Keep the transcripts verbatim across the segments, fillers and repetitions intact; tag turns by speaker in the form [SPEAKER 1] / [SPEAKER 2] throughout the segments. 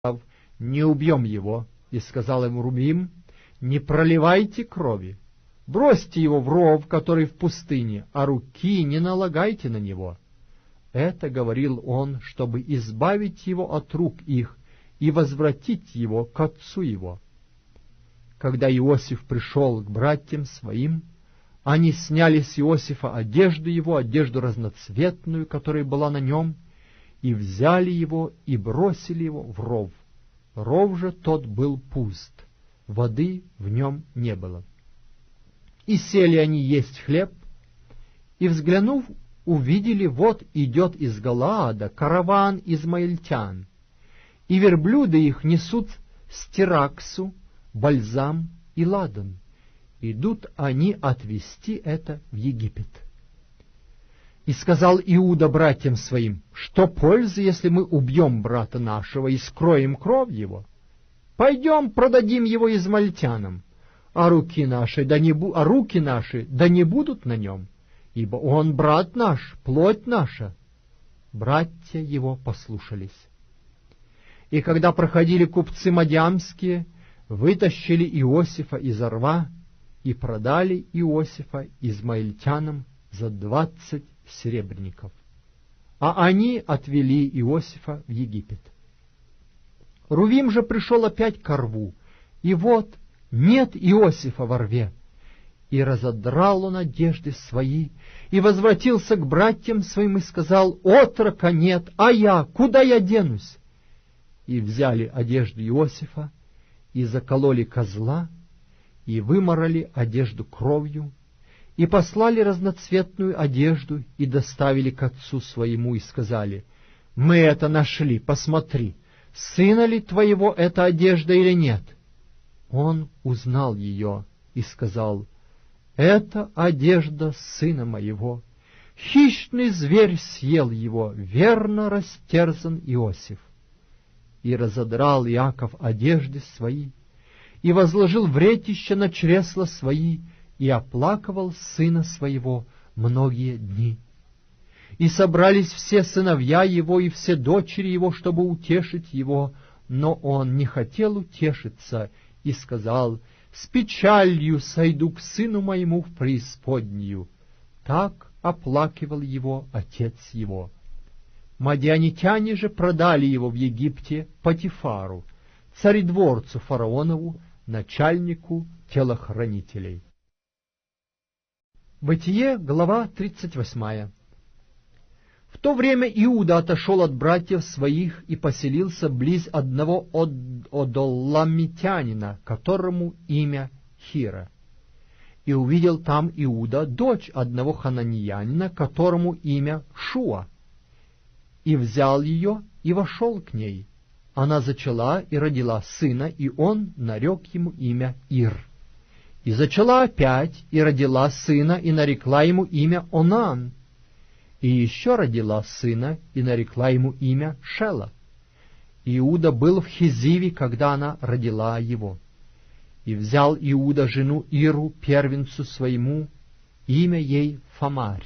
[SPEAKER 1] не убьем его, и сказал им Рувим: не проливайте крови, бросьте его в ров, который в пустыне, а руки не налагайте на него. Это говорил он, чтобы избавить его от рук их и возвратить его к отцу его. Когда Иосиф пришел к братьям своим, они сняли с Иосифа одежду его, одежду разноцветную, которая была на нем, и взяли его и бросили его в ров. Ров же тот был пуст, воды в нем не было. И сели они есть хлеб, и, взглянув, увидели, вот идет из Галаада караван измаильтян, и верблюды их несут стираксу, бальзам и ладан. Идут они отвезти это в Египет. И сказал Иуда братьям своим: что пользы, если мы убьем брата нашего и скроем кровь его? Пойдем продадим его измаильтянам, а руки наши да не, бу... а руки наши да не будут на нем, ибо он брат наш, плоть наша. Братья его послушались. И когда проходили купцы мадьямские, вытащили Иосифа из рва и продали Иосифа измаильтянам за двадцать серебряников, а они отвели Иосифа в Египет. Рувим же пришел опять ко рву, и вот нет Иосифа во рве. И разодрал он одежды свои, и возвратился к братьям своим и сказал: отрока нет, а я, куда я денусь? И взяли одежду Иосифа, и закололи козла, и вымарали одежду кровью, и послали разноцветную одежду, и доставили к отцу своему, и сказали: мы это нашли, посмотри, сына ли твоего эта одежда или нет? Он узнал ее и сказал: это одежда сына моего. Хищный зверь съел его, верно растерзан Иосиф. И разодрал Иаков одежды свои, и возложил вретище на чресла свои, и оплакивал сына своего многие дни. И собрались все сыновья его и все дочери его, чтобы утешить его, но он не хотел утешиться, и сказал: с печалью сойду к сыну моему в преисподнюю. Так оплакивал его отец его. Мадианитяне же продали его в Египте Потифару, царедворцу фараонову, начальнику телохранителей. Бытие, глава тридцать восьмая. В то время Иуда отошел от братьев своих и поселился близ одного одолламитянина, которому имя Хира. И увидел там Иуда дочь одного хананеянина, которому имя Шуа. И взял ее и вошел к ней. Она зачала и родила сына, и он нарек ему имя Ир. И зачала опять и родила сына, и нарекла ему имя Онан. И еще родила сына, и нарекла ему имя Шела. Иуда был в Хизиве, когда она родила его. И взял Иуда жену Иру, первенцу своему, имя ей Фамарь.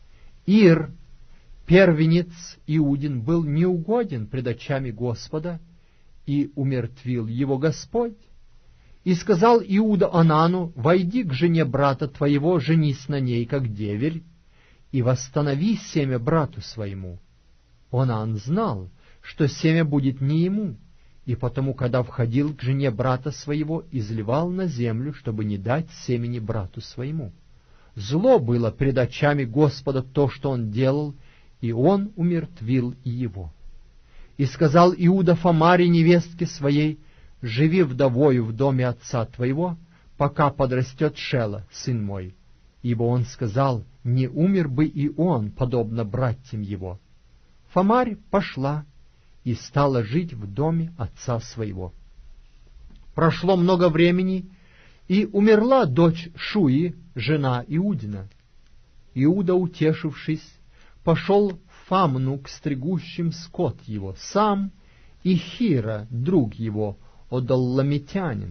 [SPEAKER 1] Ир, первенец Иудин, был неугоден пред очами Господа, и умертвил его Господь. И сказал Иуда Онану: войди к жене брата твоего, женись на ней, как деверь, и восстанови семя брату своему. Онан знал, что семя будет не ему, и потому, когда входил к жене брата своего, изливал на землю, чтобы не дать семени брату своему. Зло было пред очами Господа то, что он делал, и он умертвил и его. И сказал Иуда Фамаре, невестке своей: живи вдовою в доме отца твоего, пока подрастет Шела, сын мой. Ибо он сказал: не умер бы и он, подобно братьям его. Фамарь пошла и стала жить в доме отца своего. Прошло много времени, и умерла дочь Шуи, жена Иудина. Иуда, утешившись, пошел в Фамну к стригущим скот его, сам и Хира, друг его, одолламитянин.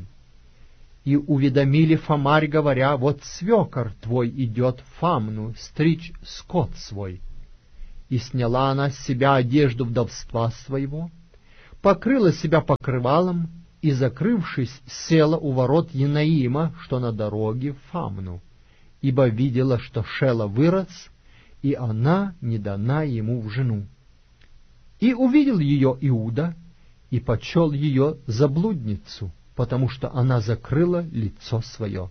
[SPEAKER 1] И уведомили Фамарь, говоря: вот свекор твой идет в Фамну стричь скот свой. И сняла она с себя одежду вдовства своего, покрыла себя покрывалом и, закрывшись, села у ворот Енаима, что на дороге в Фамну, ибо видела, что Шела вырос, и она не дана ему в жену. И увидел ее Иуда, и почел ее за блудницу, потому что она закрыла лицо свое.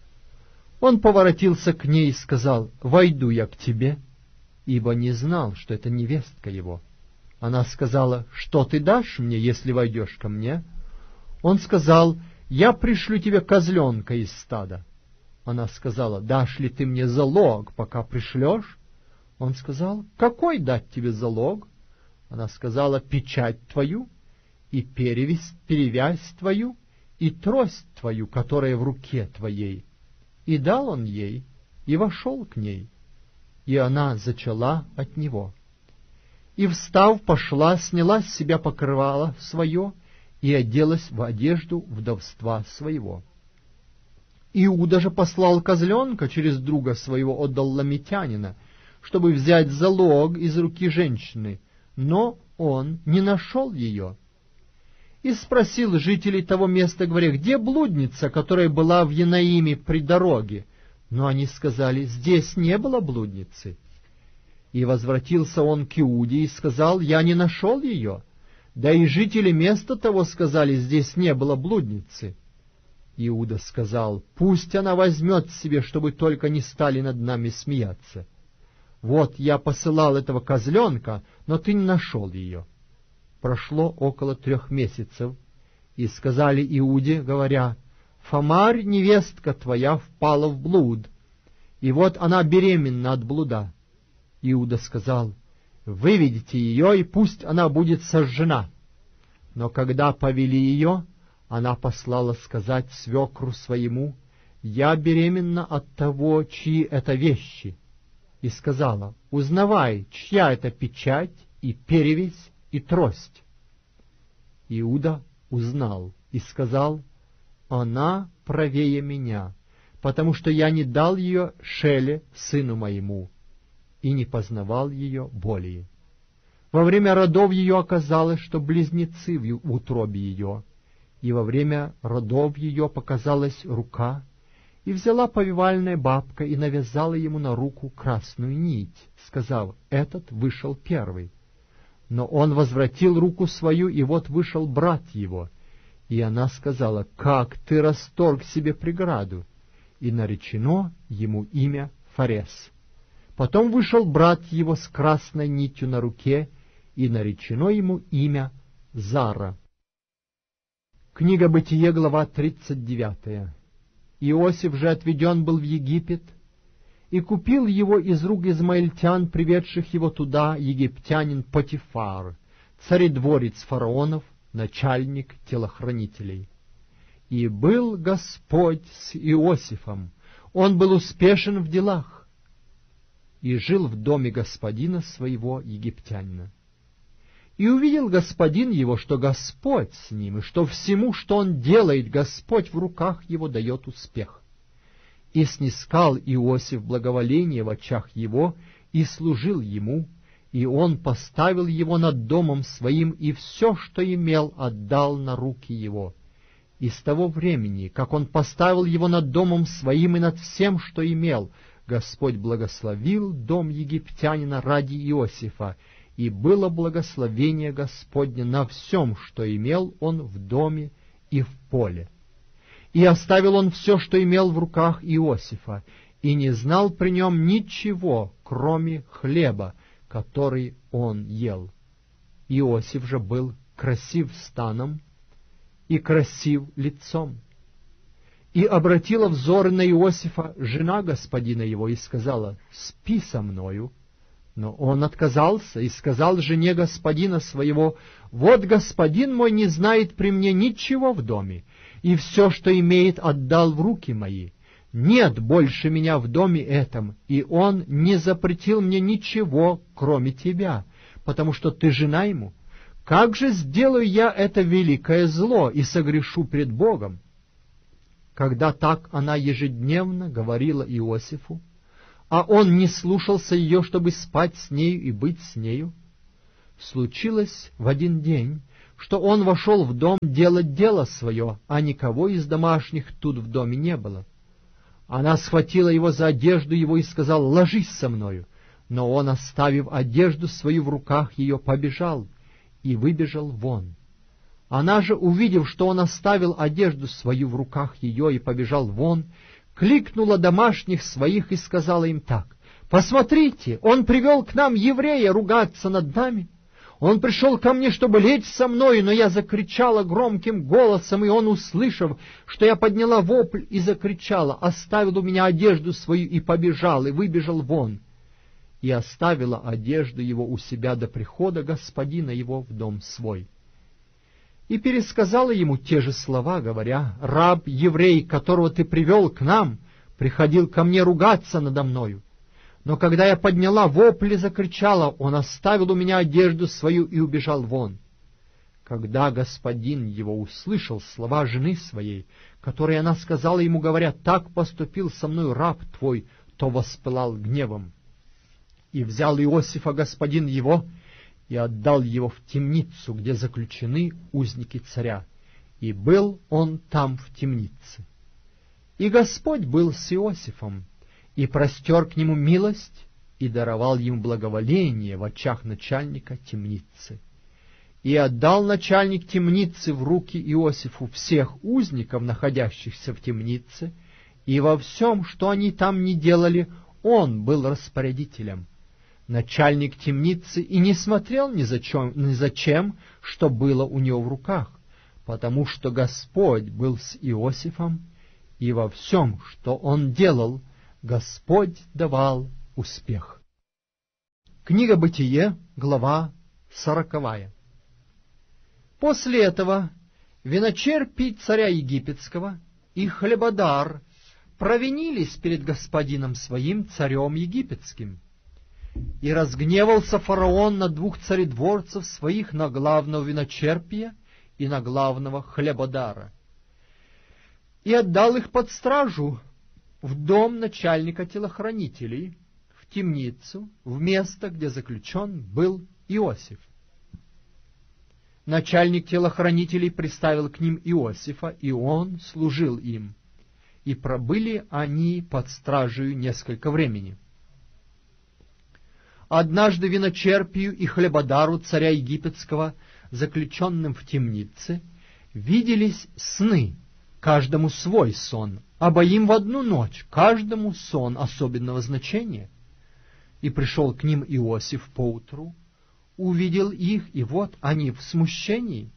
[SPEAKER 1] Он поворотился к ней и сказал: «Войду я к тебе», ибо не знал, что это невестка его. Она сказала: «Что ты дашь мне, если войдешь ко мне?» Он сказал: «Я пришлю тебе козленка из стада». Она сказала: «Дашь ли ты мне залог, пока пришлешь?» Он сказал: «Какой дать тебе залог?» Она сказала: «Печать твою, и перевязь, перевязь твою, и трость твою, которая в руке твоей». И дал он ей, и вошел к ней, и она зачала от него. И, встав, пошла, сняла с себя покрывало свое и оделась в одежду вдовства своего. Иуда же послал козленка через друга своего одолламитянина, чтобы взять залог из руки женщины, но он не нашел ее. И спросил жителей того места, говоря: «Где блудница, которая была в Енаиме при дороге?» Но они сказали: «Здесь не было блудницы». И возвратился он к Иуде и сказал: «Я не нашел ее». Да и жители места того сказали: «Здесь не было блудницы». Иуда сказал: «Пусть она возьмет себе, чтобы только не стали над нами смеяться. Вот я посылал этого козленка, но ты не нашел ее». Прошло около трех месяцев, и сказали Иуде, говоря: «Фамарь, невестка твоя, впала в блуд, и вот она беременна от блуда». Иуда сказал: «Выведите ее, и пусть она будет сожжена». Но когда повели ее, она послала сказать свекру своему: «Я беременна от того, чьи это вещи». И сказала: «Узнавай, чья это печать и перевязь и трость». Иуда узнал и сказал: «Она правее меня, потому что я не дал ее Шеле, сыну моему, и не познавал ее более». Во время родов ее оказалось, что близнецы в утробе ее, и во время родов ее показалась рука, и взяла повивальная бабка и навязала ему на руку красную нить, сказав: «Этот вышел первый». Но он возвратил руку свою, и вот вышел брат его. И она сказала: «Как ты расторг себе преграду?» И наречено ему имя Фарес. Потом вышел брат его с красной нитью на руке, и наречено ему имя Зара. Книга Бытие, глава тридцать девятая. Иосиф же отведен был в Египет, и купил его из рук измаильтян, приведших его туда, египтянин Потифар, царедворец фараонов, начальник телохранителей. И был Господь с Иосифом, он был успешен в делах, и жил в доме господина своего египтянина. И увидел господин его, что Господь с ним, и что всему, что он делает, Господь в руках его дает успех. И снискал Иосиф благоволение в очах его, и служил ему, и он поставил его над домом своим, и все, что имел, отдал на руки его. И с того времени, как он поставил его над домом своим и над всем, что имел, Господь благословил дом египтянина ради Иосифа, и было благословение Господне на всем, что имел он в доме и в поле. И оставил он все, что имел в руках Иосифа, и не знал при нем ничего, кроме хлеба, который он ел. Иосиф же был красив станом и красив лицом. И обратила взоры на Иосифа жена господина его и сказала: «Спи со мною». Но он отказался и сказал жене господина своего: «Вот господин мой не знает при мне ничего в доме, и все, что имеет, отдал в руки мои. Нет больше меня в доме этом, и он не запретил мне ничего, кроме тебя, потому что ты жена ему. Как же сделаю я это великое зло и согрешу пред Богом?» Когда так она ежедневно говорила Иосифу, а он не слушался ее, чтобы спать с нею и быть с нею, случилось в один день, что он вошел в дом делать дело свое, а никого из домашних тут в доме не было. Она схватила его за одежду его и сказала: «Ложись со мною». Но он, оставив одежду свою в руках ее, побежал и выбежал вон. Она же, увидев, что он оставил одежду свою в руках ее и побежал вон, кликнула домашних своих и сказала им так: «Посмотрите, он привел к нам еврея ругаться над нами. Он пришел ко мне, чтобы лечь со мною, но я закричала громким голосом, и он, услышав, что я подняла вопль и закричала, оставил у меня одежду свою и побежал, и выбежал вон, и оставила одежду его у себя до прихода господина его в дом свой». И пересказала ему те же слова, говоря: «Раб еврей, которого ты привел к нам, приходил ко мне ругаться надо мною. Но когда я подняла вопль и закричала, он оставил у меня одежду свою и убежал вон». Когда господин его услышал слова жены своей, которые она сказала ему, говоря: «Так поступил со мною раб твой», то воспылал гневом. И взял Иосифа господин его и отдал его в темницу, где заключены узники царя, и был он там в темнице. И Господь был с Иосифом, и простер к нему милость, и даровал ему благоволение в очах начальника темницы. И отдал начальник темницы в руки Иосифу всех узников, находящихся в темнице, и во всем, что они там ни делали, он был распорядителем. Начальник темницы и не смотрел ни за, чем, ни за чем, что было у него в руках, потому что Господь был с Иосифом, и во всем, что он делал, Господь давал успех. Книга Бытие, глава сороковая. После этого виночерпий царя египетского и хлебодар провинились перед господином своим, царем египетским. И разгневался фараон на двух царедворцев своих, на главного виночерпия и на главного хлебодара, и отдал их под стражу в дом начальника телохранителей, в темницу, в место, где заключен был Иосиф. Начальник телохранителей приставил к ним Иосифа, и он служил им, и пробыли они под стражей несколько времени. Однажды виночерпию и хлебодару царя египетского, заключенным в темнице, виделись сны, каждому свой сон, обоим в одну ночь, каждому сон особенного значения. И пришел к ним Иосиф поутру, увидел их, и вот они в смущении.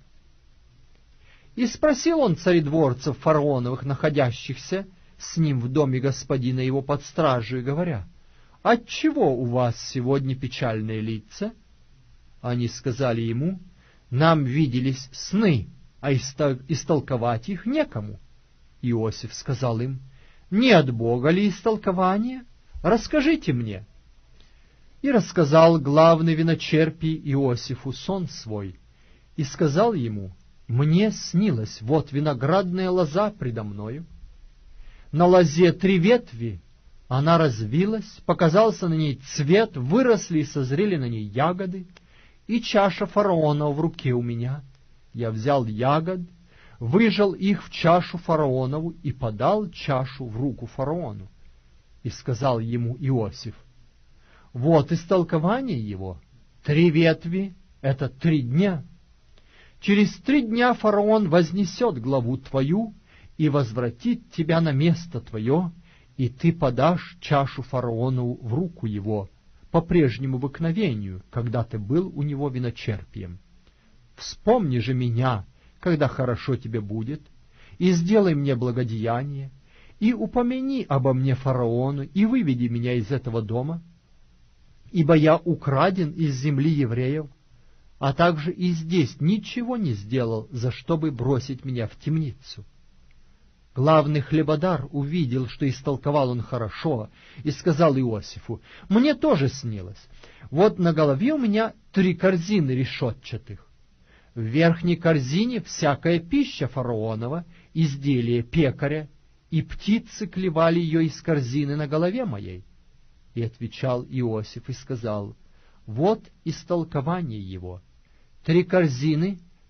[SPEAKER 1] И спросил он царедворцев фараоновых, находящихся с ним в доме господина его под стражей, говоря: «Отчего у вас сегодня печальные лица?» Они сказали ему: «Нам виделись сны, а истолковать их некому». Иосиф сказал им: «Не от Бога ли истолкование? Расскажите мне». И рассказал главный виночерпий Иосифу сон свой, и сказал ему: «Мне снилось, вот виноградная лоза предо мною. На лозе три ветви, она развилась, показался на ней цвет, выросли и созрели на ней ягоды, и чаша фараона в руке у меня. Я взял ягод, выжал их в чашу фараонову и подал чашу в руку фараону». И сказал ему Иосиф: «Вот истолкование его. Три ветви — это три дня. Через три дня фараон вознесет главу твою и возвратит тебя на место твое, и ты подашь чашу фараону в руку его по прежнему обыкновению, когда ты был у него виночерпием. Вспомни же меня, когда хорошо тебе будет, и сделай мне благодеяние, и упомяни обо мне фараону, и выведи меня из этого дома, ибо я украден из земли евреев, а также и здесь ничего не сделал, за что бы бросить меня в темницу». Главный хлебодар увидел, что истолковал он хорошо, и сказал Иосифу: «Мне тоже снилось. Вот на голове у меня три корзины решетчатых. В верхней корзине всякая пища фараонова, изделие пекаря, и птицы клевали ее из корзины на голове моей». И отвечал Иосиф и сказал: «Вот истолкование его. Три корзины —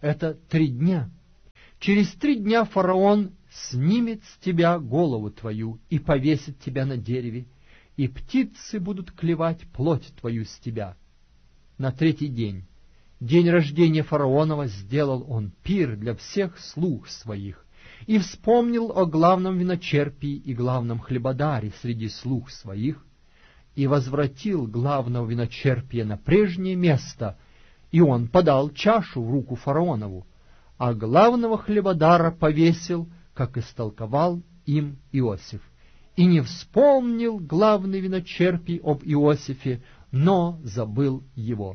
[SPEAKER 1] Это три дня. Через три дня фараон снимет с тебя голову твою и повесит тебя на дереве, и птицы будут клевать плоть твою с тебя. На третий день, день рождения фараонова, сделал он пир для всех слуг своих, и вспомнил о главном виночерпии и главном хлебодаре среди слуг своих, и возвратил главного виночерпия на прежнее место, и он подал чашу в руку фараонову, а главного хлебодара повесил, как истолковал им Иосиф. И не вспомнил главный виночерпий об Иосифе, но забыл его.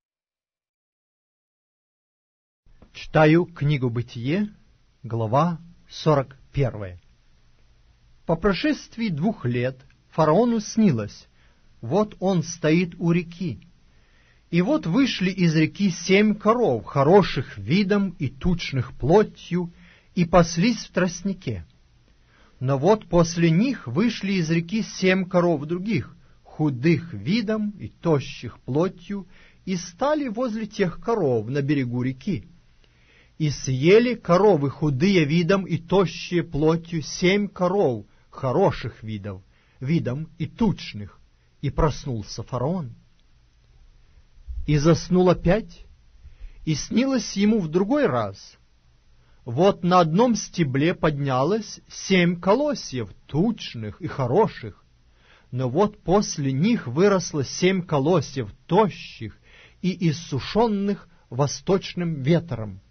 [SPEAKER 1] Читаю книгу «Бытие», глава сорок первая. По прошествии двух лет фараону снилось: вот он стоит у реки, и вот вышли из реки семь коров, хороших видом и тучных плотью, и паслись в тростнике. Но вот после них вышли из реки семь коров других, худых видом и тощих плотью, и стали возле тех коров на берегу реки. И съели коровы худые видом и тощие плотью семь коров хороших видов, видом и тучных, и проснулся фараон. И заснул опять, и снилось ему в другой раз: вот на одном стебле поднялось семь колосьев, тучных и хороших, но вот после них выросло семь колосьев, тощих и иссушенных восточным ветром.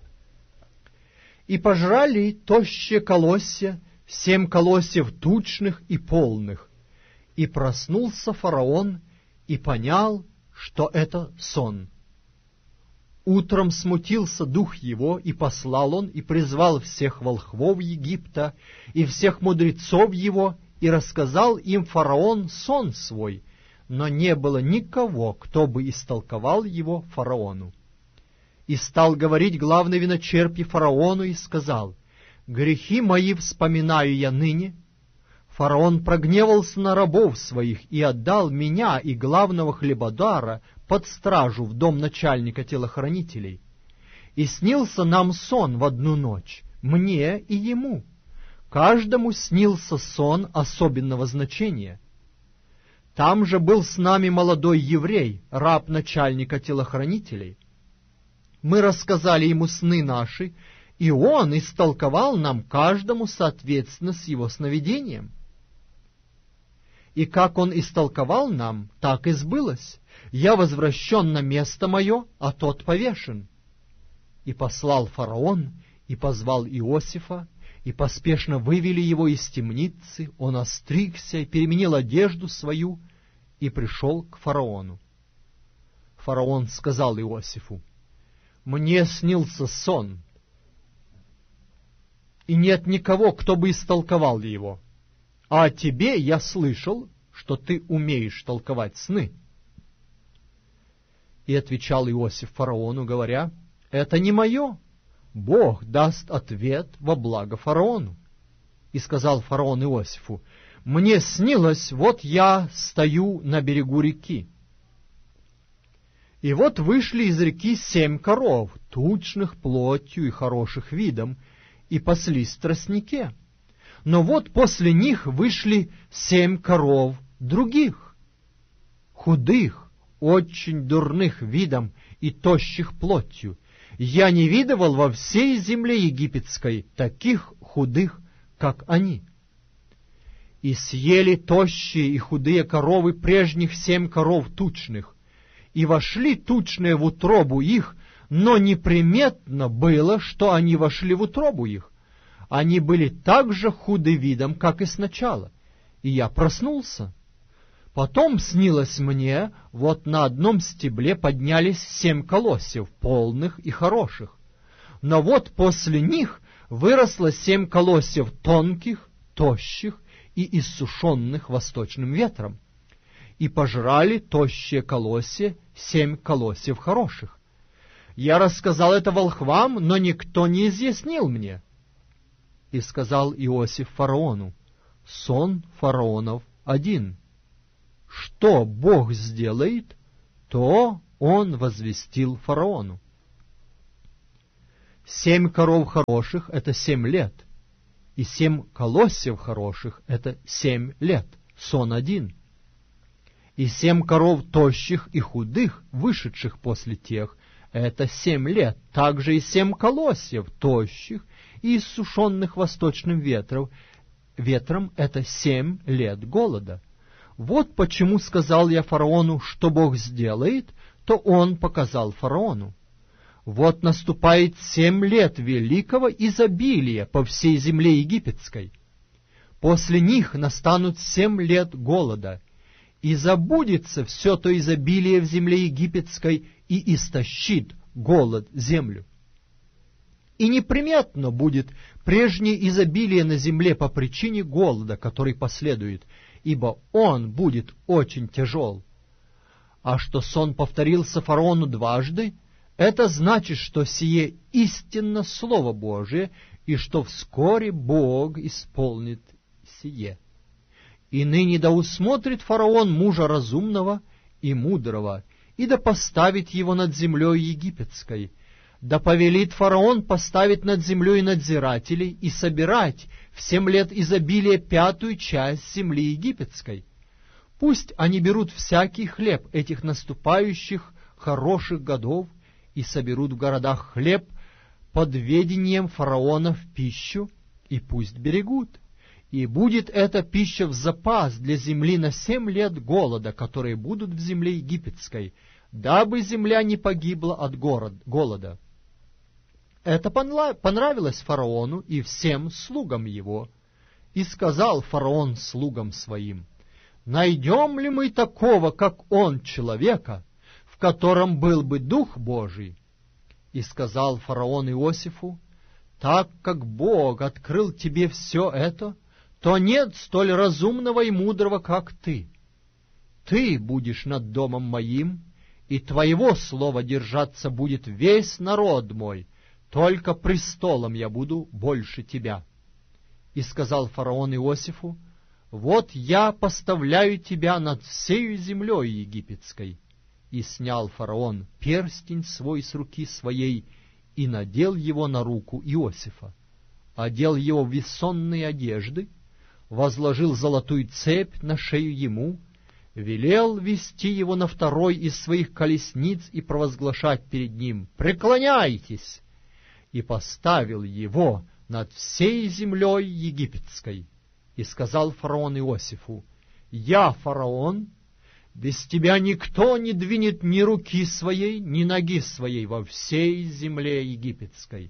[SPEAKER 1] И пожрали тощие колосья семь колосьев тучных и полных. И проснулся фараон и понял, что это сон. Утром смутился дух его, и послал он, и призвал всех волхвов Египта, и всех мудрецов его, и рассказал им фараон сон свой, но не было никого, кто бы истолковал его фараону. И стал говорить главный виночерпий фараону, и сказал: грехи мои вспоминаю я ныне. Фараон прогневался на рабов своих и отдал меня и главного хлебодара под стражу в дом начальника телохранителей. И снился нам сон в одну ночь, мне и ему. Каждому снился сон особенного значения. Там же был с нами молодой еврей, раб начальника телохранителей. Мы рассказали ему сны наши, и он истолковал нам каждому соответственно с его сновидением. И как он истолковал нам, так и сбылось. Я возвращен на место мое, а тот повешен. И послал фараон, и позвал Иосифа, и поспешно вывели его из темницы. Он остригся и переменил одежду свою, и пришел к фараону. Фараон сказал Иосифу: мне снился сон, и нет никого, кто бы истолковал его. А о тебе я слышал, что ты умеешь толковать сны. И отвечал Иосиф фараону, говоря: это не мое. Бог даст ответ во благо фараону. И сказал фараон Иосифу: мне снилось, вот я стою на берегу реки. И вот вышли из реки семь коров, тучных плотью и хороших видом, и паслись в тростнике. Но вот после них вышли семь коров других, худых, очень дурных видом и тощих плотью. Я не видывал во всей земле египетской таких худых, как они. И съели тощие и худые коровы прежних семь коров тучных, и вошли тучные в утробу их, но неприметно было, что они вошли в утробу их. Они были так же худы видом, как и сначала, и я проснулся. Потом снилось мне, вот на одном стебле поднялись семь колосьев, полных и хороших. Но вот после них выросло семь колосьев тонких, тощих и иссушенных восточным ветром. И пожрали тощие колосья семь колосьев хороших. Я рассказал это волхвам, но никто не изъяснил мне. И сказал Иосиф фараону: сон фараонов один. Что Бог сделает, то он возвестил фараону. Семь коров хороших — это семь лет, и семь колосьев хороших — это семь лет, сон один. И семь коров тощих и худых, вышедших после тех, это семь лет, также и семь колосьев тощих и иссушенных восточным ветром, ветром — это семь лет голода. Вот почему сказал я фараону, что Бог сделает, то он показал фараону. Вот наступает семь лет великого изобилия по всей земле египетской. После них настанут семь лет голода, и забудется все то изобилие в земле египетской, и истощит голод землю. И неприметно будет прежнее изобилие на земле по причине голода, который последует, ибо он будет очень тяжел. А что сон повторился фараону дважды, это значит, что сие истинно Слово Божие, и что вскоре Бог исполнит сие. И ныне да усмотрит фараон мужа разумного и мудрого, и да поставит его над землей египетской. Да повелит фараон поставить над землей надзирателей и собирать в семь лет изобилия пятую часть земли египетской. Пусть они берут всякий хлеб этих наступающих хороших годов и соберут в городах хлеб под ведением фараона в пищу, и пусть берегут. И будет эта пища в запас для земли на семь лет голода, которые будут в земле египетской, дабы земля не погибла от голода. Это понравилось фараону и всем слугам его. И сказал фараон слугам своим: «Найдем ли мы такого, как он, человека, в котором был бы Дух Божий?» И сказал фараон Иосифу: «Так как Бог открыл тебе все это, то нет столь разумного и мудрого, как ты. Ты будешь над домом моим, и твоего слова держаться будет весь народ мой, только престолом я буду больше тебя». И сказал фараон Иосифу: «Вот я поставляю тебя над всею землей египетской». И снял фараон перстень свой с руки своей и надел его на руку Иосифа, одел его в весонные одежды, возложил золотую цепь на шею ему, велел вести его на второй из своих колесниц и провозглашать перед ним: «Преклоняйтесь!» и поставил его над всей землей египетской. И сказал фараон Иосифу: «Я, фараон, без тебя никто не двинет ни руки своей, ни ноги своей во всей земле египетской».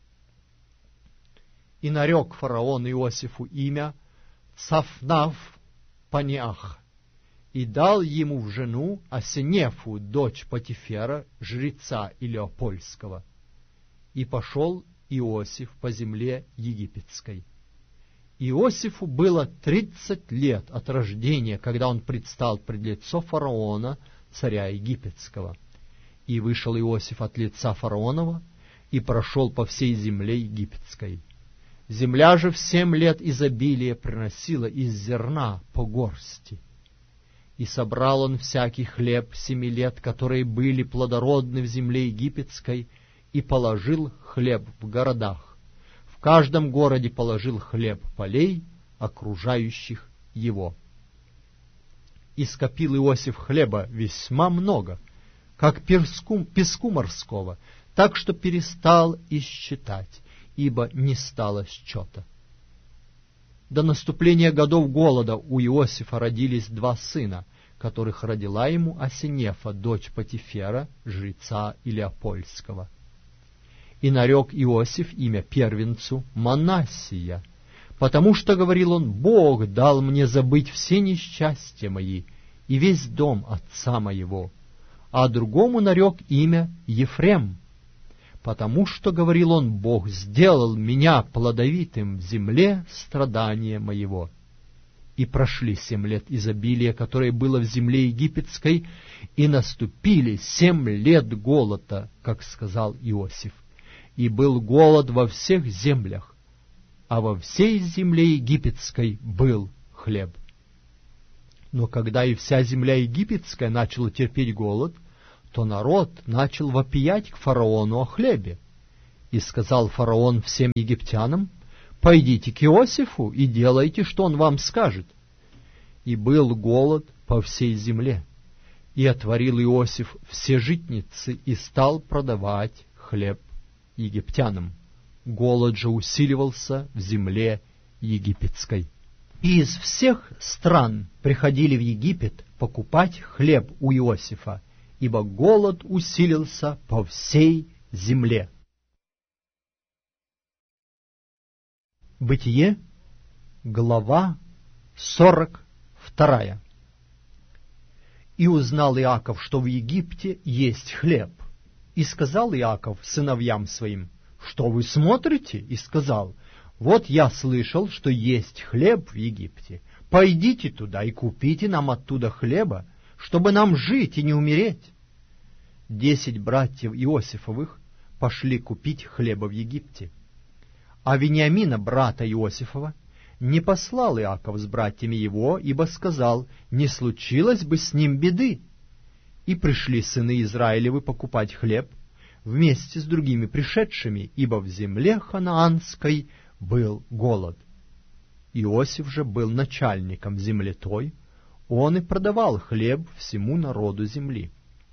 [SPEAKER 1] И нарек фараон Иосифу имя Цафнаф Паниах, и дал ему в жену Асенефу, дочь Потифера, жреца Илеопольского. И пошел Иосиф по земле египетской. Иосифу было тридцать лет от рождения, когда он предстал пред лицо фараона, царя египетского. И вышел Иосиф от лица фараонова и прошел по всей земле египетской. Земля же в семь лет изобилия приносила из зерна по горсти. И собрал он всякий хлеб семи лет, которые были плодородны в земле египетской, и положил хлеб в городах. В каждом городе положил хлеб полей, окружающих его. И скопил Иосиф хлеба весьма много, как песку, песку морского, так что перестал и считать, ибо не стало счета. До наступления годов голода у Иосифа родились два сына, которых родила ему Асенефа, дочь Потифера, жреца Илеопольского. И нарек Иосиф имя первенцу Манассия, потому что, говорил он, Бог дал мне забыть все несчастья мои и весь дом отца моего, а другому нарек имя Ефрем, потому что, говорил он, Бог сделал меня плодовитым в земле страдания моего. И прошли семь лет изобилия, которое было в земле египетской, и наступили семь лет голода, как сказал Иосиф. И был голод во всех землях, а во всей земле египетской был хлеб. Но когда и вся земля египетская начала терпеть голод, то народ начал вопиять к фараону о хлебе. И сказал фараон всем египтянам: «Пойдите к Иосифу и делайте, что он вам скажет». И был голод по всей земле. И отворил Иосиф все житницы и стал продавать хлеб египтянам. Голод же усиливался в земле египетской. И из всех стран приходили в Египет покупать хлеб у Иосифа, ибо голод усилился по всей земле. Бытие, глава сорок вторая. И узнал Иаков, что в Египте есть хлеб. И сказал Иаков сыновьям своим: «Что вы смотрите?» И сказал: «Вот я слышал, что есть хлеб в Египте. Пойдите туда и купите нам оттуда хлеба, чтобы нам жить и не умереть». Десять братьев Иосифовых пошли купить хлеба в Египте. А Вениамина, брата Иосифова, не послал Иаков с братьями его, ибо сказал: «Не случилось бы с ним беды». И пришли сыны Израилевы покупать хлеб вместе с другими пришедшими, ибо в земле ханаанской был голод. Иосиф же был начальником земли той, он и продавал хлеб всему народу земли.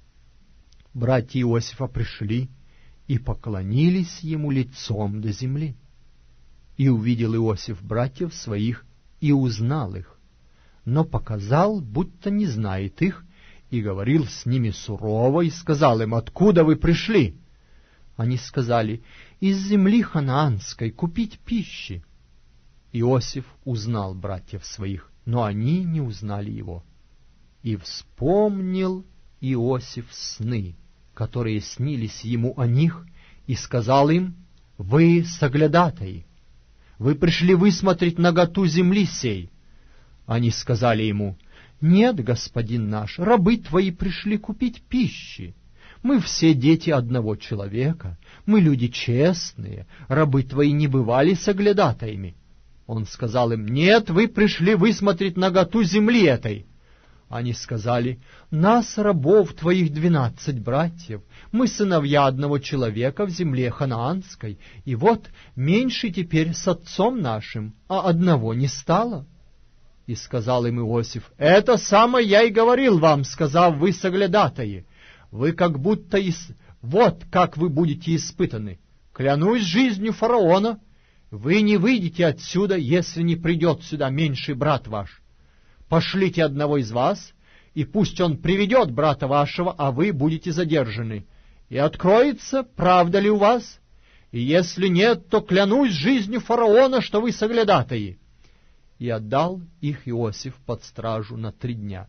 [SPEAKER 1] Братья Иосифа пришли и поклонились ему лицом до земли. И увидел Иосиф братьев своих и узнал их, но показал, будто не знает их, и говорил с ними сурово, и сказал им: «Откуда вы пришли?» Они сказали: «Из земли ханаанской купить пищи». Иосиф узнал братьев своих, но они не узнали его. И вспомнил Иосиф сны, которые снились ему о них, и сказал им: «Вы соглядатаи, вы пришли высмотреть наготу земли сей». Они сказали ему: «Нет, господин наш, рабы твои пришли купить пищи. Мы все дети одного человека, мы люди честные, рабы твои не бывали соглядатаями». Он сказал им: «Нет, вы пришли высмотреть наготу земли этой». Они сказали: «Нас, рабов твоих, двенадцать братьев, мы сыновья одного человека в земле ханаанской, и вот меньше теперь с отцом нашим, а одного не стало». И сказал им Иосиф: «Это самое я и говорил вам, сказав: вы соглядатаи. Вы как будто из... Вот как вы будете испытаны. Клянусь жизнью фараона, вы не выйдете отсюда, если не придет сюда меньший брат ваш. Пошлите одного из вас, и пусть он приведет брата вашего, а вы будете задержаны. И откроется, правда ли у вас? И если нет, то клянусь жизнью фараона, что вы соглядатаи». И отдал их Иосиф под стражу на три дня.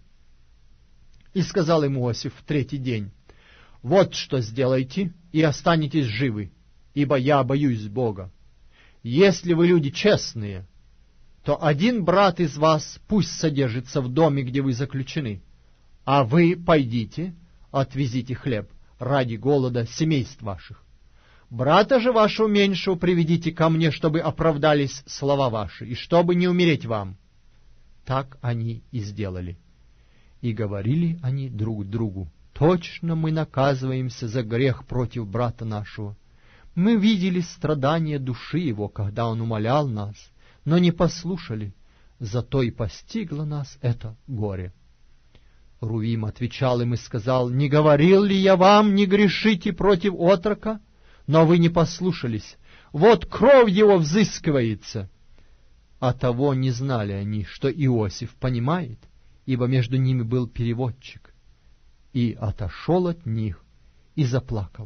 [SPEAKER 1] И сказал им Иосиф в третий день: «Вот что сделайте, и останетесь живы, ибо я боюсь Бога. Если вы люди честные, то один брат из вас пусть содержится в доме, где вы заключены, а вы пойдите, отвезите хлеб ради голода семейств ваших. Брата же вашего меньшего приведите ко мне, чтобы оправдались слова ваши, и чтобы не умереть вам». Так они и сделали. И говорили они друг другу: «Точно мы наказываемся за грех против брата нашего. Мы видели страдания души его, когда он умолял нас, но не послушали, зато и постигло нас это горе». Рувим отвечал им и сказал: «Не говорил ли я вам, не грешите против отрока? Но вы не послушались. Вот кровь его взыскивается». А того не знали они, что Иосиф понимает, ибо между ними был переводчик. И отошел от них и заплакал.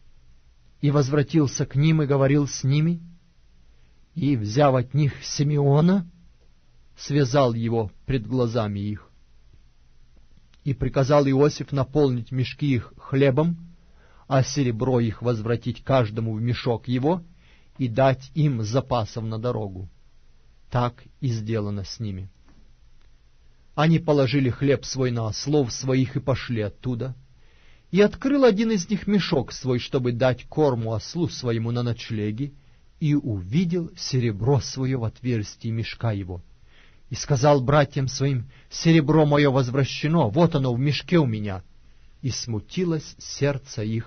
[SPEAKER 1] И возвратился к ним и говорил с ними, и, взяв от них Симеона, связал его пред глазами их. И приказал Иосиф наполнить мешки их хлебом, а серебро их возвратить каждому в мешок его и дать им запасов на дорогу. Так и сделано с ними. Они положили хлеб свой на ослов своих и пошли оттуда. И открыл один из них мешок свой, чтобы дать корму ослу своему на ночлеге, и увидел серебро свое в отверстии мешка его. И сказал братьям своим: «Серебро мое возвращено, вот оно в мешке у меня». И смутилось сердце их,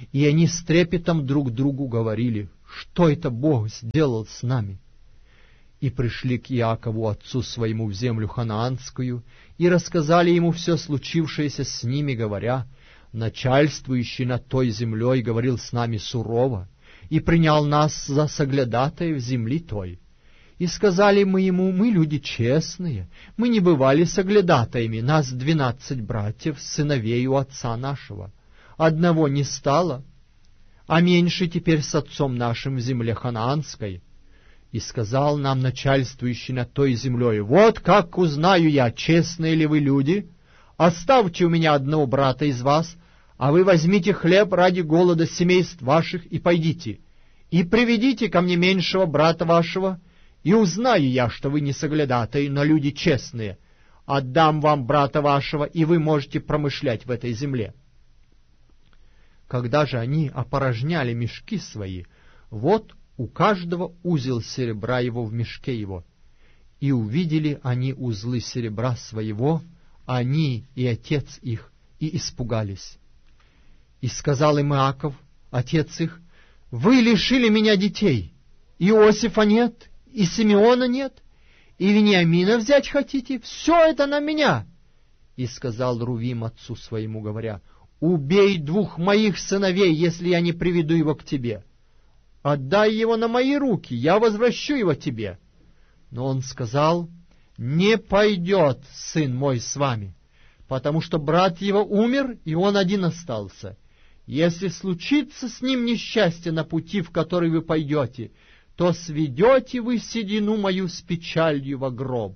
[SPEAKER 1] И они с трепетом друг другу говорили: что это Бог сделал с нами? И пришли к Иакову, отцу своему, в землю ханаанскую, и рассказали ему все случившееся с ними, говоря: начальствующий над той землей говорил с нами сурово, и принял нас за соглядатаев земли той. И сказали мы ему: мы люди честные, мы не бывали соглядатаями, нас двенадцать братьев, сыновей у отца нашего. Одного не стало, а меньше теперь с отцом нашим в земле ханаанской. И сказал нам начальствующий над той землей: вот как узнаю я, честные ли вы люди, оставьте у меня одного брата из вас, а вы возьмите хлеб ради голода семейств ваших и пойдите, и приведите ко мне меньшего брата вашего, и узнаю я, что вы не соглядатаи, но люди честные. Отдам вам брата вашего, и вы можете промышлять в этой земле. Когда же они опорожняли мешки свои, вот у каждого узел серебра его в мешке его. И увидели они узлы серебра своего, они и отец их, и испугались. И сказал им Иаков, отец их: вы лишили меня детей, Иосифа нет, и Симеона нет, и Вениамина взять хотите, все это на меня. И сказал Рувим отцу своему, говоря: убей двух моих сыновей, если я не приведу его к тебе. Отдай его на мои руки, я возвращу его тебе. Но он сказал: не пойдет сын мой с вами, потому что брат его умер, и он один остался. Если случится с ним несчастье на пути, в который вы пойдете, то сведете вы седину мою с печалью во гроб.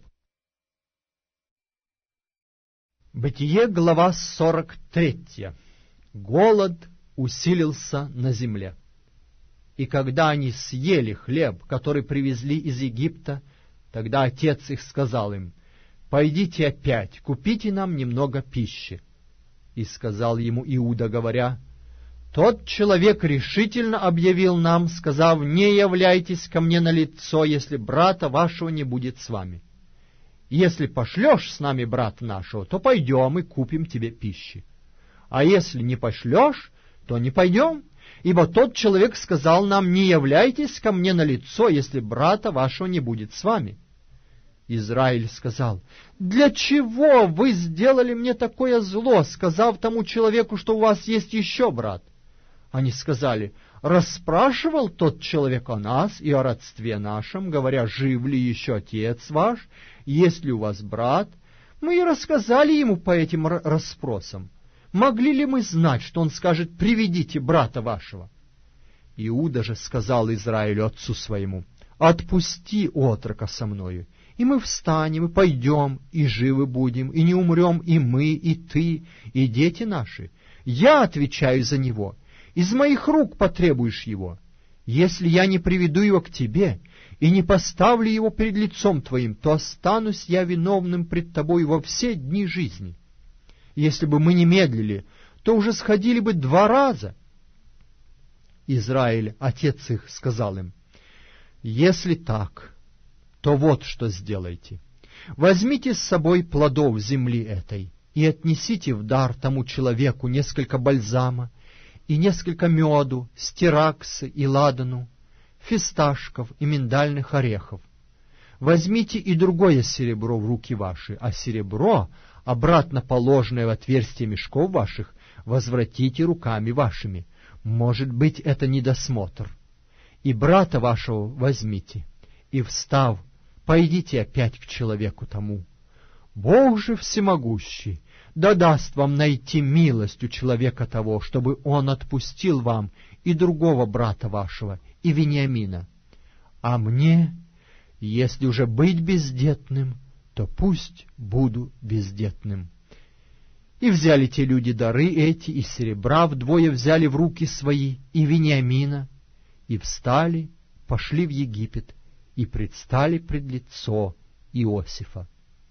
[SPEAKER 1] Бытие, глава сорок третья. Голод усилился на земле. И когда они съели хлеб, который привезли из Египта, тогда отец их сказал им: пойдите опять, купите нам немного пищи. И сказал ему Иуда, говоря: тот человек решительно объявил нам, сказав: не являйтесь ко мне на лицо, если брата вашего не будет с вами. Если пошлешь с нами брата нашего, то пойдем и купим тебе пищи. А если не пошлешь, то не пойдем, ибо тот человек сказал нам: не являйтесь ко мне на лицо, если брата вашего не будет с вами. Израиль сказал: для чего вы сделали мне такое зло, сказав тому человеку, что у вас есть еще брат? Они сказали: расспрашивал тот человек о нас и о родстве нашем, говоря: жив ли еще отец ваш, есть ли у вас брат? Мы и рассказали ему по этим расспросам. Могли ли мы знать, что он скажет: приведите брата вашего? Иуда же сказал Израилю, отцу своему: отпусти отрока со мною, и мы встанем, и пойдем, и живы будем, и не умрем и мы, и ты, и дети наши. Я отвечаю за него, из моих рук потребуешь его. Если я не приведу его к тебе и не поставлю его перед лицом твоим, то останусь я виновным пред тобой во все дни жизни. Если бы мы не медлили, то уже сходили бы два раза. Израиль, отец их, сказал им: если так, то вот что сделайте. Возьмите с собой плодов земли этой и отнесите в дар тому человеку несколько бальзама и несколько меду, стираксы и ладану, фисташков и миндальных орехов. Возьмите и другое серебро в руки ваши, а серебро, обратно положенное в отверстие мешков ваших, возвратите руками вашими. Может быть, это недосмотр. И брата вашего возьмите, и, встав, пойдите опять к человеку тому. Бог же всемогущий да даст вам найти милость у человека того, чтобы он отпустил вам и другого брата вашего, и Вениамина. А мне, если уже быть бездетным, то пусть буду бездетным. И взяли те люди дары эти, и серебра вдвое взяли в руки свои, и Вениамина, и встали, пошли в Египет, и предстали пред лицо Иосифа.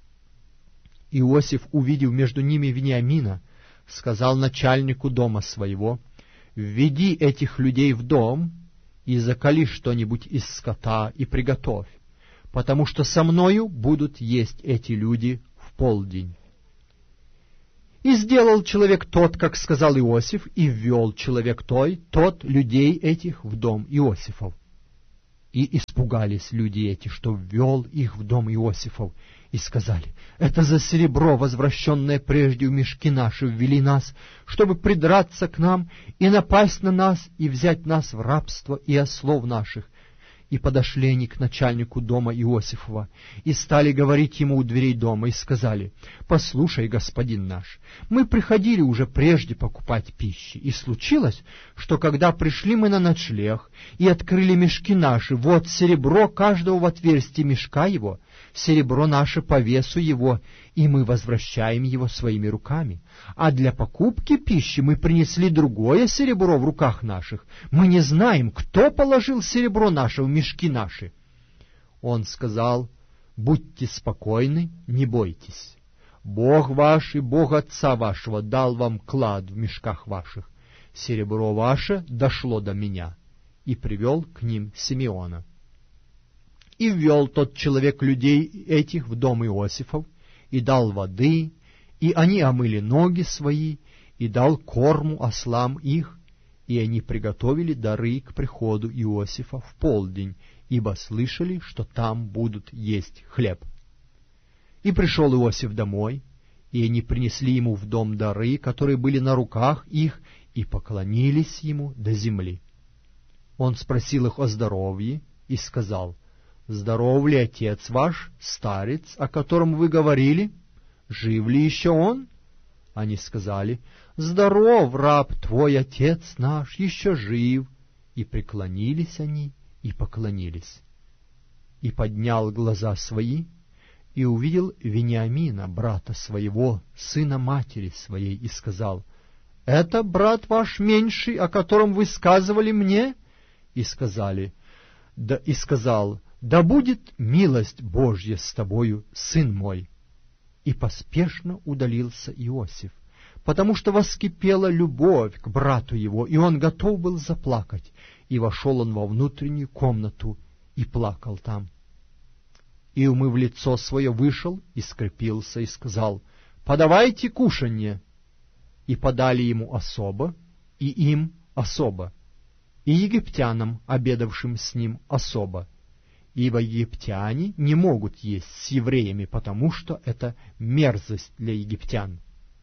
[SPEAKER 1] Иосиф, увидев между ними Вениамина, сказал начальнику дома своего: «Введи этих людей в дом и закали что-нибудь из скота и приготовь, потому что со мною будут есть эти люди в полдень». И сделал человек тот, как сказал Иосиф, и ввел человек той, тот людей этих в дом Иосифов. И испугались люди эти, что ввел их в дом Иосифов, и сказали: это за серебро, возвращенное прежде в мешки наши, ввели нас, чтобы придраться к нам и напасть на нас, и взять нас в рабство и ослов наших. И подошли они к начальнику дома Иосифова, и стали говорить ему у дверей дома, и сказали: послушай, господин наш, мы приходили уже прежде покупать пищи, и случилось, что когда пришли мы на ночлег и открыли мешки наши, вот серебро каждого в отверстии мешка его, серебро наше по весу его, и мы возвращаем его своими руками. А для покупки пищи мы принесли другое серебро в руках наших. Мы не знаем, кто положил серебро наше в мешки наши. Он сказал: будьте спокойны, не бойтесь. Бог ваш и Бог отца вашего дал вам клад в мешках ваших. Серебро ваше дошло до меня. И привел к ним Симеона. И ввел тот человек людей этих в дом Иосифов, и дал воды, и они омыли ноги свои, и дал корму ослам их, и они приготовили дары к приходу Иосифа в полдень, ибо слышали, что там будут есть хлеб. И пришел Иосиф домой, и они принесли ему в дом дары, которые были на руках их, и поклонились ему до земли. Он спросил их о здоровье и сказал: здоров ли отец ваш, старец, о котором вы говорили? Жив ли еще он? Они сказали: здоров, раб твой, отец наш, еще жив. И преклонились они, и поклонились. И поднял глаза свои, и увидел Вениамина, брата своего, сына матери своей, и сказал: это брат ваш меньший, о котором вы сказывали мне? И сказали, да, и сказал: да будет милость Божья с тобою, сын мой. И поспешно удалился Иосиф, потому что воскипела любовь к брату его, и он готов был заплакать. И вошел он во внутреннюю комнату и плакал там. И, умыв лицо свое, вышел и скрепился, и сказал: подавайте кушанье. И подали ему особо, и им особо, и египтянам, обедавшим с ним, особо. Ибо египтяне не могут есть с евреями, потому что это мерзость для египтян.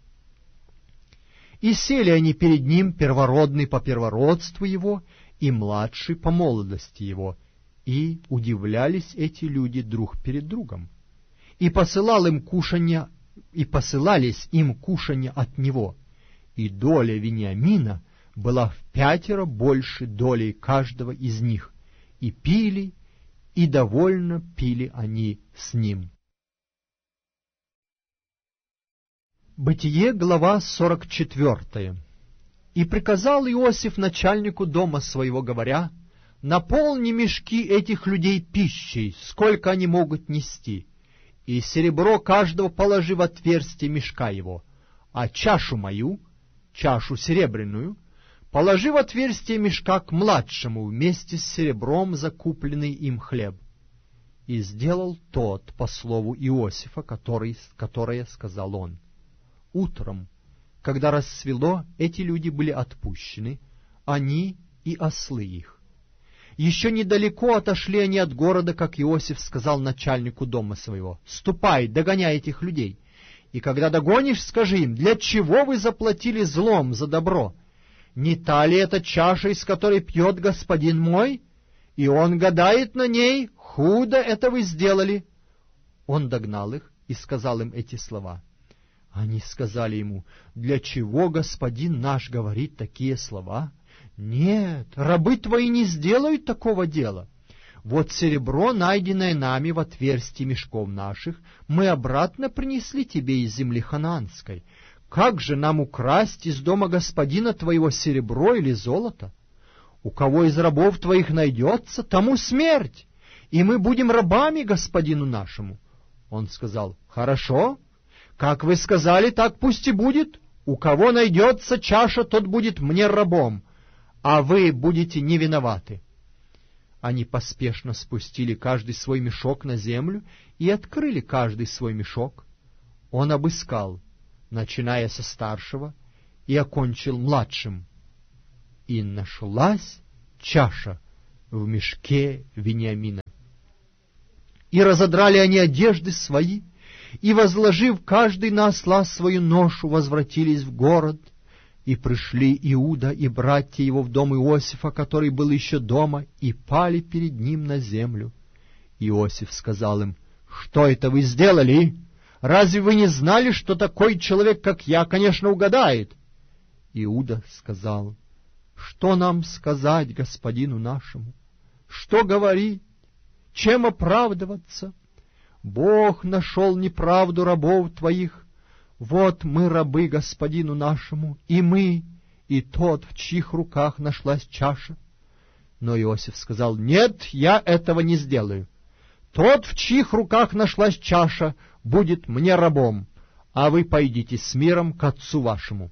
[SPEAKER 1] И сели они перед ним, первородный по первородству его, и младший по молодости его, и удивлялись эти люди друг перед другом. И посылал им кушанье, и посылались им кушанье от него, и доля Вениамина была в пятеро больше долей каждого из них, и пили, и довольно пили они с ним. Бытие, глава сорок четвертая. И приказал Иосиф начальнику дома своего, говоря: наполни мешки этих людей пищей, сколько они могут нести, и серебро каждого положи в отверстие мешка его, а чашу мою, чашу серебряную, положи в отверстие мешка к младшему вместе с серебром закупленный им хлеб. И сделал тот по слову Иосифа, который, которое сказал он. Утром, когда рассвело, эти люди были отпущены, они и ослы их. Еще недалеко отошли они от города, как Иосиф сказал начальнику дома своего: ступай, догоняй этих людей. И когда догонишь, скажи им: для чего вы заплатили злом за добро? Не та ли это чаша, из которой пьет господин мой? И он гадает на ней: худо это вы сделали. Он догнал их и сказал им эти слова. Они сказали ему: для чего господин наш говорит такие слова? Нет, рабы твои не сделают такого дела. Вот серебро, найденное нами в отверстии мешков наших, мы обратно принесли тебе из земли ханаанской. Как же нам украсть из дома господина твоего серебро или золото? У кого из рабов твоих найдется, тому смерть, и мы будем рабами господину нашему. Он сказал: хорошо, как вы сказали, так пусть и будет. У кого найдется чаша, тот будет мне рабом, а вы будете не виноваты. Они поспешно спустили каждый свой мешок на землю и открыли каждый свой мешок. Он обыскал, начиная со старшего, и окончил младшим. И нашлась чаша в мешке Вениамина. И разодрали они одежды свои, и, возложив каждый на осла свою ношу, возвратились в город. И пришли Иуда и братья его в дом Иосифа, который был еще дома, и пали перед ним на землю. Иосиф сказал им: «Что это вы сделали? Разве вы не знали, что такой человек, как я, конечно, угадает?» Иуда сказал: «Что нам сказать господину нашему? Что говорить? Чем оправдываться? Бог нашел неправду рабов твоих. Вот мы рабы господину нашему, и мы, и тот, в чьих руках нашлась чаша». Но Иосиф сказал: «Нет, я этого не сделаю. Тот, в чьих руках нашлась чаша, будет мне рабом, а вы пойдите с миром к отцу вашему».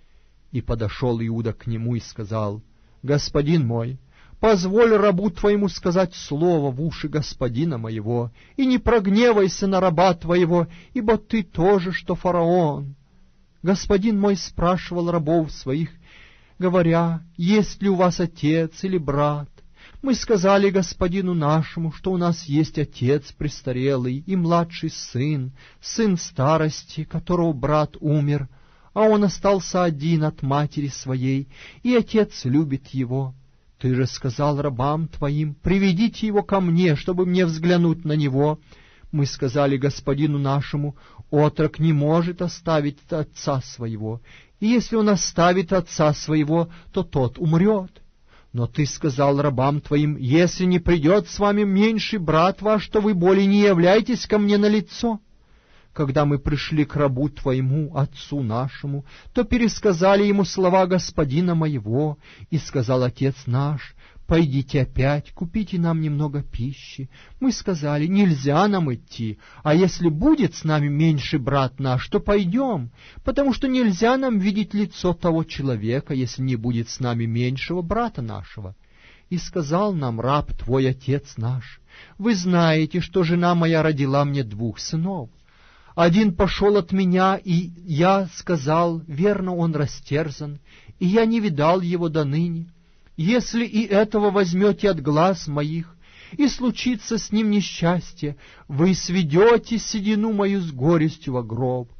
[SPEAKER 1] И подошел Иуда к нему и сказал: «Господин мой, позволь рабу твоему сказать слово в уши господина моего, и не прогневайся на раба твоего, ибо ты тоже, что фараон. Господин мой спрашивал рабов своих, говоря: есть ли у вас отец или брат? Мы сказали господину нашему, что у нас есть отец престарелый и младший сын, сын старости, которого брат умер, а он остался один от матери своей, и отец любит его. Ты же сказал рабам твоим: приведите его ко мне, чтобы мне взглянуть на него. Мы сказали господину нашему: отрок не может оставить отца своего, и если он оставит отца своего, то тот умрет. Но ты сказал рабам твоим: если не придет с вами меньший брат ваш, то вы более не являйтесь ко мне на лицо. Когда мы пришли к рабу твоему, отцу нашему, то пересказали ему слова господина моего, и сказал отец наш: пойдите опять, купите нам немного пищи. Мы сказали: нельзя нам идти, а если будет с нами меньший брат наш, то пойдем, потому что нельзя нам видеть лицо того человека, если не будет с нами меньшего брата нашего. И сказал нам раб твой, отец наш: вы знаете, что жена моя родила мне двух сынов. Один пошел от меня, и я сказал: верно, он растерзан, и я не видал его до ныне. Если и этого возьмете от глаз моих, и случится с ним несчастье, вы сведете седину мою с горестью во гроб.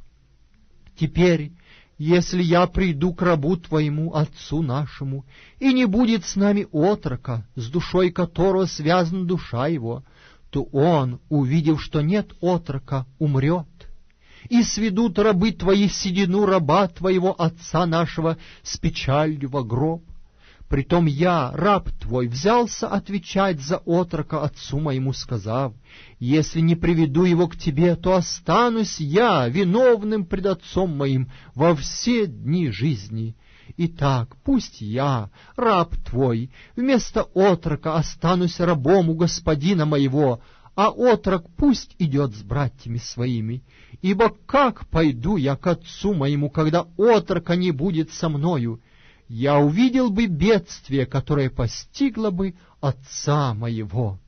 [SPEAKER 1] Теперь, если я приду к рабу твоему, отцу нашему, и не будет с нами отрока, с душой которого связана душа его, то он, увидев, что нет отрока, умрет. И сведут рабы твои седину раба твоего отца нашего с печалью во гроб. Притом я, раб твой, взялся отвечать за отрока отцу моему, сказав: если не приведу его к тебе, то останусь я виновным пред отцом моим во все дни жизни. Итак, пусть я, раб твой, вместо отрока останусь рабом у господина моего, а отрок пусть идет с братьями своими. Ибо как пойду я к отцу моему, когда отрока не будет со мною? Я увидел бы бедствие, которое постигло бы отца моего».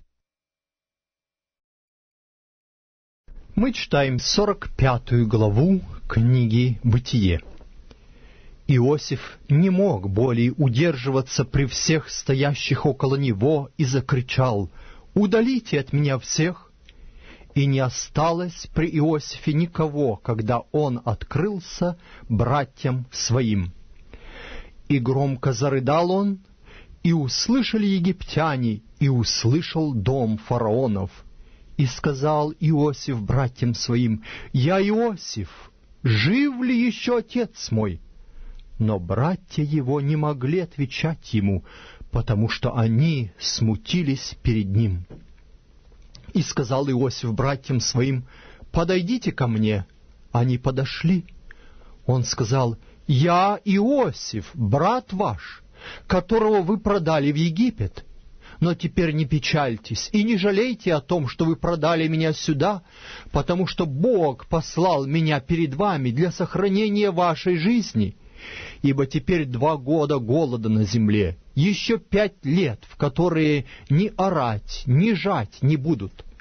[SPEAKER 2] Мы читаем сорок пятую главу книги «Бытие». Иосиф не мог более удерживаться при всех стоящих около него и закричал: «Удалите от меня всех!» И не осталось при Иосифе никого, когда он открылся братьям своим. И громко зарыдал он, и услышали египтяне, и услышал дом фараонов. И сказал Иосиф братьям своим: «Я Иосиф, жив ли еще отец мой?» Но братья его не могли отвечать ему, потому что они смутились перед ним. И сказал Иосиф братьям своим: «Подойдите ко мне». Они подошли. Он сказал: «Я Иосиф, брат ваш, которого вы продали в Египет. Но теперь не печальтесь и не жалейте о том, что вы продали меня сюда, потому что Бог послал меня перед вами для сохранения вашей жизни. Ибо теперь два года голода на земле, еще пять лет, в которые ни орать, ни жать не будут.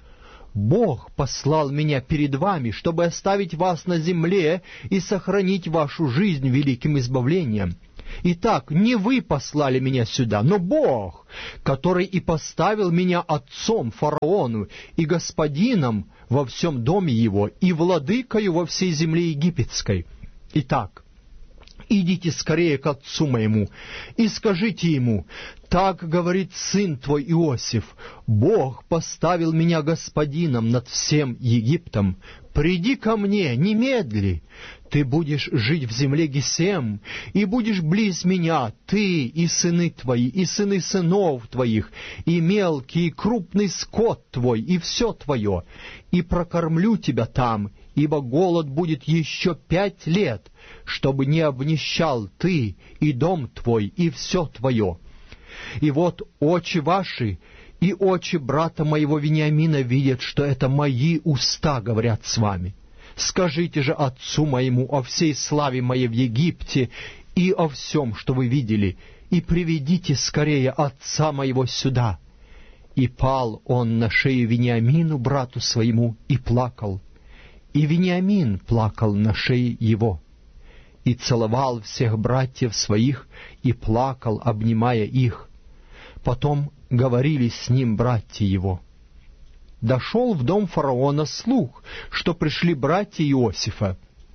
[SPEAKER 2] Бог послал меня перед вами, чтобы оставить вас на земле и сохранить вашу жизнь великим избавлением. Итак, не вы послали меня сюда, но Бог, который и поставил меня отцом фараону и господином во всем доме его и владыкою во всей земле египетской. Итак, идите скорее к отцу моему и скажите ему: так говорит сын твой Иосиф, Бог поставил меня господином над всем Египтом. Приди ко мне, немедли. Ты будешь жить в земле Гесем, и будешь близ меня, ты и сыны твои, и сыны сынов твоих, и мелкий, и крупный скот твой, и все твое, и прокормлю тебя там, ибо голод будет еще пять лет, чтобы не обнищал ты, и дом твой, и все твое. И вот очи ваши и очи брата моего Вениамина видят, что это мои уста говорят с вами. Скажите же отцу моему о всей славе моей в Египте и о всем, что вы видели, и приведите скорее отца моего сюда». И пал он на шею Вениамину, брату своему, и плакал. И Вениамин плакал на шее его, и целовал всех братьев своих, и плакал, обнимая их. Потом говорили с ним братья его. Дошел в дом фараона слух, что пришли братья Иосифа,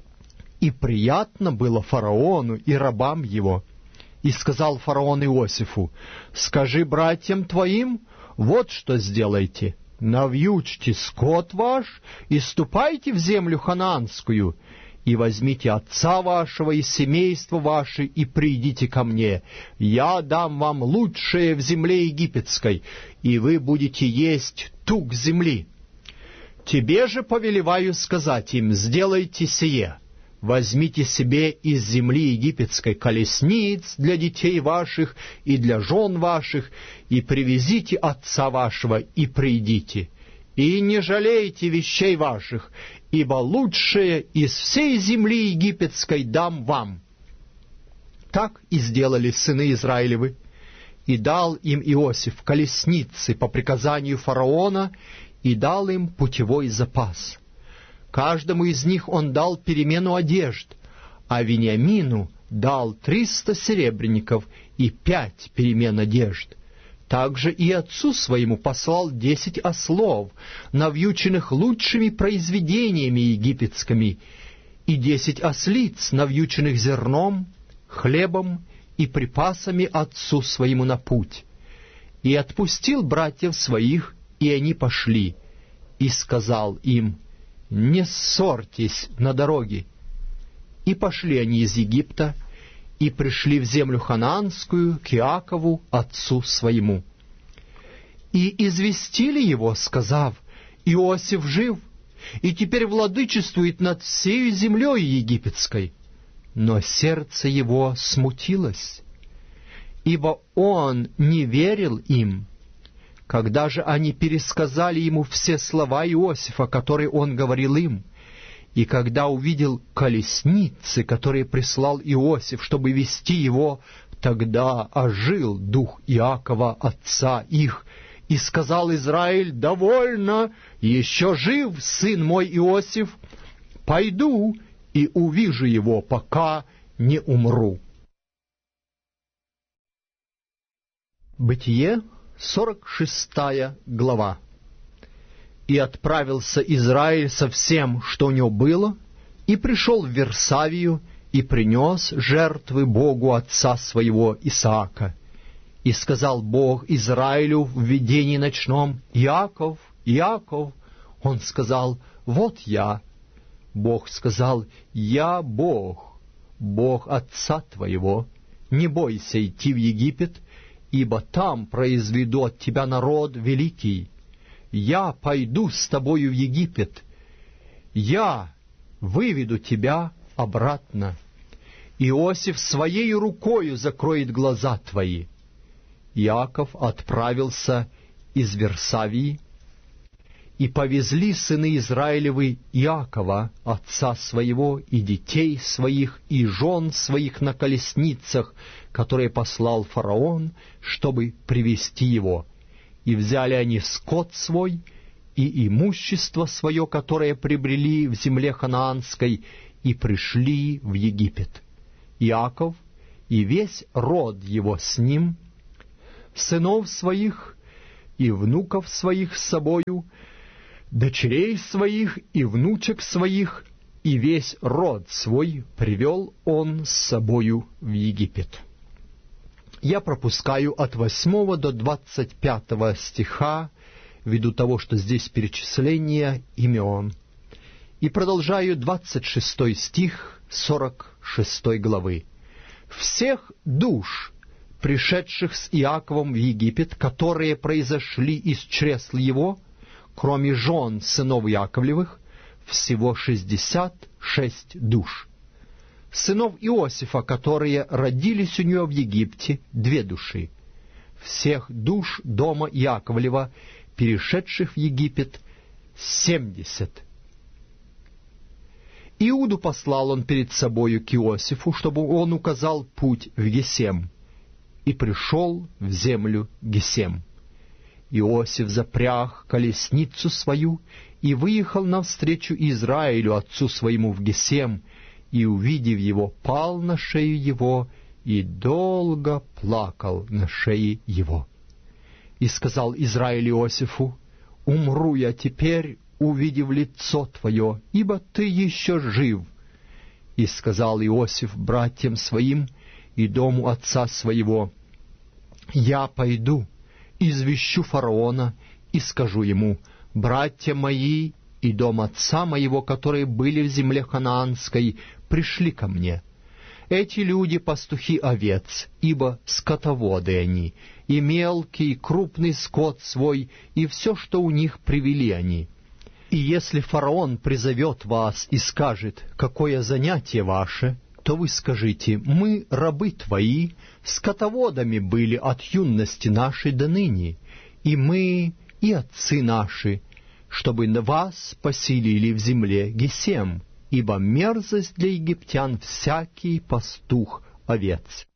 [SPEAKER 2] и приятно было фараону и рабам его. И сказал фараон Иосифу: «Скажи братьям твоим, вот что сделайте: навьючьте скот ваш и ступайте в землю ханаанскую, и возьмите отца вашего и семейство ваше, и придите ко мне. Я дам вам лучшее в земле египетской, и вы будете есть тук земли. Тебе же повелеваю сказать им: сделайте сие. Возьмите себе из земли египетской колесниц для детей ваших и для жен ваших, и привезите отца вашего, и придите. И не жалейте вещей ваших, ибо лучшее из всей земли египетской дам вам». Так и сделали сыны Израилевы, и дал им Иосиф колесницы по приказанию фараона, и дал им путевой запас. Каждому из них он дал перемену одежд, а Вениамину дал триста серебряников и пять перемен одежд. Также и отцу своему послал десять ослов, навьюченных лучшими произведениями египетскими, и десять ослиц, навьюченных зерном, хлебом и припасами отцу своему на путь. И отпустил братьев своих, и они пошли, и сказал им: «Не ссорьтесь на дороге». И пошли они из Египта, и пришли в землю ханаанскую к Иакову, отцу своему. И известили его, сказав: «Иосиф жив, и теперь владычествует над всей землей египетской». Но сердце его смутилось, ибо он не верил им. Когда же они пересказали ему все слова Иосифа, которые он говорил им, и когда увидел колесницы, которые прислал Иосиф, чтобы вести его, тогда ожил дух Иакова, отца их, и сказал Израиль: «Довольно, еще жив сын мой Иосиф, пойду и увижу его, пока не умру». Бытие, сорок шестая глава. «И отправился Израиль со всем, что у него было, и пришел в Версавию, и принес жертвы Богу отца своего Исаака. И сказал Бог Израилю в видении ночном: Иаков, Иаков. Он сказал: вот я. Бог сказал: я Бог, Бог отца твоего. Не бойся идти в Египет, ибо там произведу от тебя народ великий. Я пойду с тобою в Египет, я выведу тебя обратно. Иосиф своей рукою закроет глаза твои». Иаков отправился из Версавии, и повезли сыны Израилевы Иакова, отца своего, и детей своих, и жен своих на колесницах, которые послал фараон, чтобы привести его. И взяли они скот свой, и имущество свое, которое приобрели в земле ханаанской, и пришли в Египет. Иаков и весь род его с ним, сынов своих и внуков своих с собою, дочерей своих и внучек своих, и весь род свой привел он с собою в Египет. Я пропускаю от восьмого до двадцать пятого стиха, ввиду того, что здесь перечисление имен, и продолжаю двадцать шестой стих сорок шестой главы. «Всех душ, пришедших с Иаковом в Египет, которые произошли из чресл его, кроме жен сынов Яковлевых, всего шестьдесят шесть душ. Сынов Иосифа, которые родились у него в Египте, две души. Всех душ дома Яковлева, перешедших в Египет, семьдесят. Иуду послал он перед собою к Иосифу, чтобы он указал путь в Гесем, и пришел в землю Гесем. Иосиф запряг колесницу свою и выехал навстречу Израилю, отцу своему, в Гесем, и, увидев его, пал на шею его и долго плакал на шее его. И сказал Израиль Иосифу: «Умру я теперь, увидев лицо твое, ибо ты еще жив». И сказал Иосиф братьям своим и дому отца своего: «Я пойду, извещу фараона и скажу ему: братья мои и дом отца моего, которые были в земле ханаанской, пришли ко мне. Эти люди — пастухи овец, ибо скотоводы они, и мелкий, и крупный скот свой, и все, что у них, привели они. И если фараон призовет вас и скажет: какое занятие ваше, то вы скажите: мы, рабы твои, скотоводами были от юности нашей до ныне, и мы, и отцы наши, чтобы вас поселили в земле Гесем, ибо мерзость для египтян всякий пастух овец».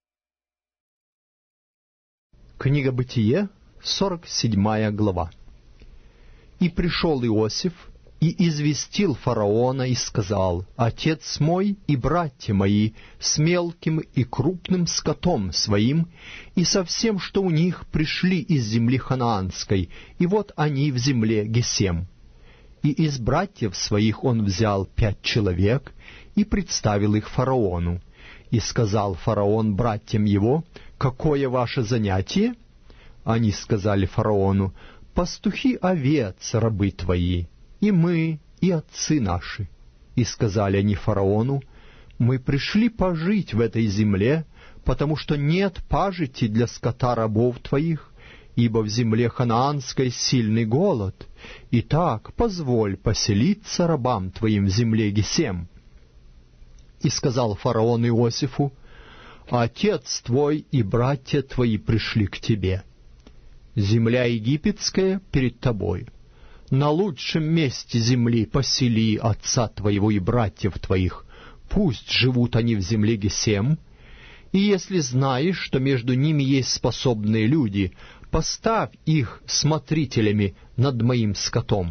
[SPEAKER 2] Книга Бытие, сорок седьмая глава. «И пришел Иосиф, и известил фараона, и сказал: отец мой и братья мои с мелким и крупным скотом своим, и со всем, что у них, пришли из земли ханаанской, и вот они в земле Гесем. И из братьев своих он взял пять человек и представил их фараону. И сказал фараон братьям его: какое ваше занятие? Они сказали фараону: пастухи овец, рабы твои, и мы, и отцы наши. И сказали они фараону: мы пришли пожить в этой земле, потому что нет пажити для скота рабов твоих, ибо в земле ханаанской сильный голод. Итак, позволь поселиться рабам твоим в земле Гесем. И сказал фараон Иосифу: отец твой и братья твои пришли к тебе. Земля египетская перед тобой. На лучшем месте земли посели отца твоего и братьев твоих, пусть живут они в земле Гесем, и если знаешь, что между ними есть способные люди, поставь их смотрителями над моим скотом».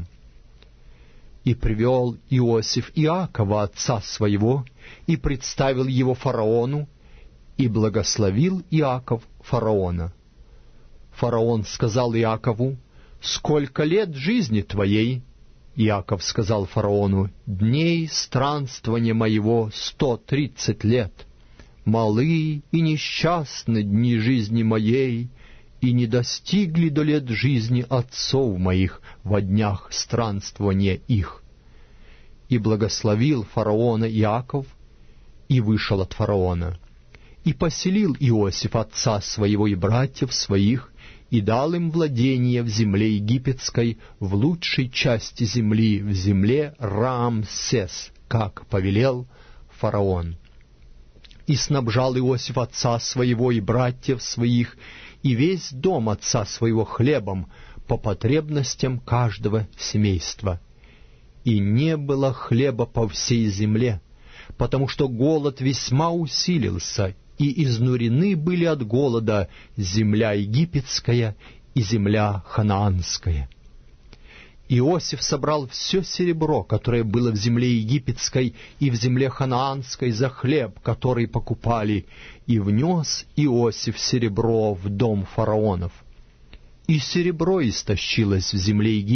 [SPEAKER 2] И привел Иосиф Иакова, отца своего, и представил его фараону, и благословил Иаков фараона. Фараон сказал Иакову: «Сколько лет жизни твоей?» Иаков сказал фараону: «Дней странствования моего сто тридцать лет. Малы и несчастны дни жизни моей, и не достигли до лет жизни отцов моих во днях странствования их». И благословил фараона Иаков, и вышел от фараона. И поселил Иосиф отца своего и братьев своих, и дал им владение в земле египетской, в лучшей части земли, в земле Раамсес, как повелел фараон. И снабжал Иосиф отца своего и братьев своих, и весь дом отца своего хлебом, по потребностям каждого семейства. И не было хлеба по всей земле, потому что голод весьма усилился, и изнурены были от голода земля египетская и земля ханаанская. Иосиф собрал все серебро, которое было в земле египетской и в земле ханаанской, за хлеб, который покупали, и внес Иосиф серебро в дом фараонов. И серебро истощилось в земле египетской,